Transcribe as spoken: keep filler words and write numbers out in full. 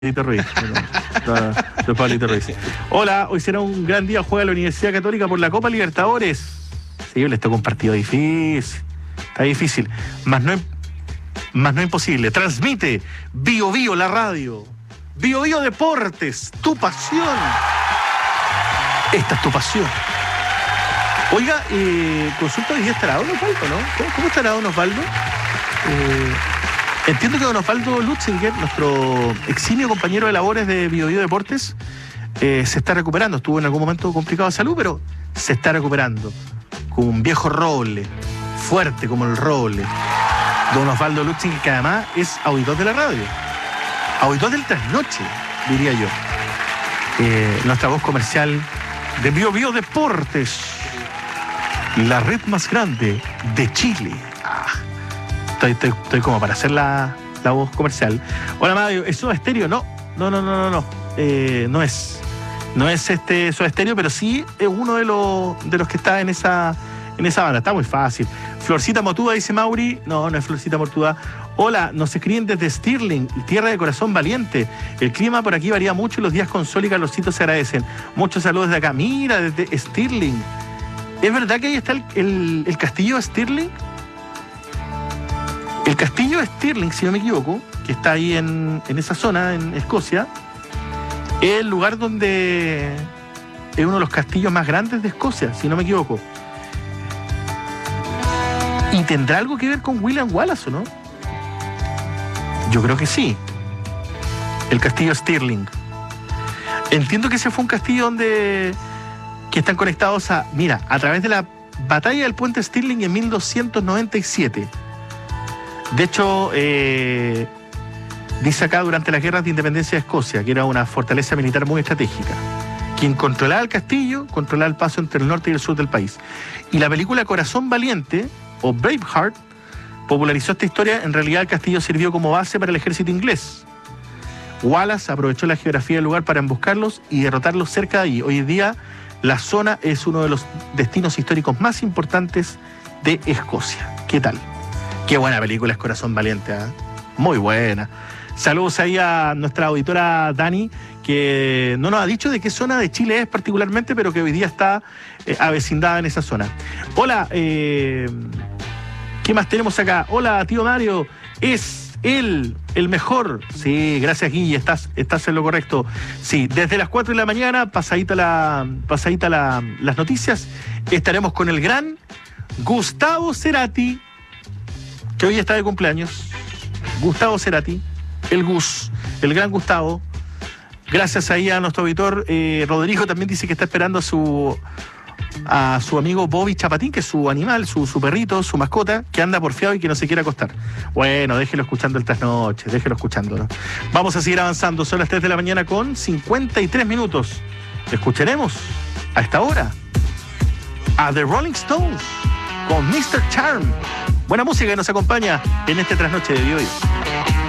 Pablito Ruiz. No, no, no, Pablito Ruiz. Hola, hoy será un gran día. Juega la Universidad Católica por la Copa Libertadores. Sí, les toca un partido difícil. Está difícil. Más no, más no imposible. Transmite Bio Bio, la radio. Bio Bio Deportes, tu pasión. Esta es tu pasión. Oiga, eh, consulta hoy día estará Don Osvaldo, ¿no? ¿Cómo, cómo estará Don Osvaldo? Eh, entiendo que Don Osvaldo Lutzinger, nuestro eximio compañero de labores de Bio Bio Deportes, eh, se está recuperando. Estuvo en algún momento complicado de salud, pero se está recuperando. Como un viejo roble, fuerte como el roble. Don Osvaldo Lutzinger, que además es auditor de la radio. Auditor del trasnoche, diría yo. Eh, nuestra voz comercial de Bio Bio Deportes. La red más grande de Chile. Ah, estoy, estoy, estoy como para hacer la, la voz comercial. Hola, Mario, ¿es Soda Stereo? No, no, no, no, no, no. Eh, no es. No es este Soda Stereo, pero sí es uno de los, de los que está en esa, en esa banda. Está muy fácil. Florcita Motuda, dice Mauri. No, no es Florcita Motuda. Hola, nos escriben desde Stirling, tierra de corazón valiente. El clima por aquí varía mucho y los días con sol y calorcito se agradecen. Muchos saludos de acá. Mira, desde Stirling. ¿Es verdad que ahí está el, el, el castillo de Stirling? El castillo de Stirling, si no me equivoco, que está ahí en, en esa zona, en Escocia, es el lugar donde es uno de los castillos más grandes de Escocia, si no me equivoco. ¿Y tendrá algo que ver con William Wallace o no? Yo creo que sí. El castillo Stirling. Entiendo que ese fue un castillo donde... que están conectados a, mira, a través de la batalla del puente Stirling en mil doscientos noventa y siete. De hecho, eh, dice acá, durante las guerras de independencia de Escocia, que era una fortaleza militar muy estratégica. Quien controlaba el castillo, controlaba el paso entre el norte y el sur del país. Y la película Corazón Valiente, o Braveheart, popularizó esta historia. En realidad el castillo sirvió como base para el ejército inglés. Wallace aprovechó la geografía del lugar para emboscarlos y derrotarlos cerca de allí. Hoy en día la zona es uno de los destinos históricos más importantes de Escocia. ¿Qué tal? Qué buena película es Corazón Valiente, ¿eh? Muy buena. Saludos ahí a nuestra auditora Dani, que no nos ha dicho de qué zona de Chile es particularmente, pero que hoy día está eh, avecindada en esa zona. Hola, eh, ¿qué más tenemos acá? Hola, tío Mario, es... él, el mejor. Sí, gracias, Guille, estás, estás en lo correcto. Sí, desde las cuatro de la mañana, pasadita, la, pasadita la, las noticias, estaremos con el gran Gustavo Cerati, que hoy está de cumpleaños. Gustavo Cerati, el Gus, el gran Gustavo. Gracias ahí a nuestro auditor. Eh, Rodrigo también dice que está esperando a su... a su amigo Bobby Chapatín, que es su animal, su, su perrito, su mascota, que anda porfiado y que no se quiere acostar. Bueno, déjelo escuchando el trasnoche, déjelo escuchando, ¿no? Vamos a seguir avanzando, son las tres de la mañana con cincuenta y tres minutos. Escucharemos a esta hora a The Rolling Stones con mister Charm. Buena música que nos acompaña en este trasnoche de hoy.